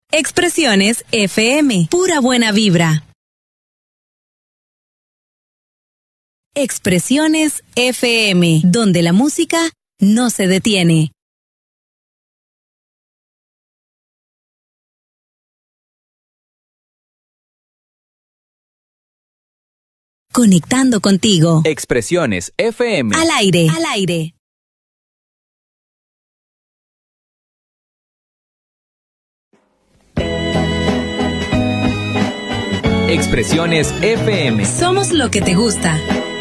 Expresiones FM, pura buena vibra. Expresiones FM, donde la música no se detiene. Conectando contigo. Expresiones FM. Al aire. Al aire. Expresiones FM. Somos lo que te gusta.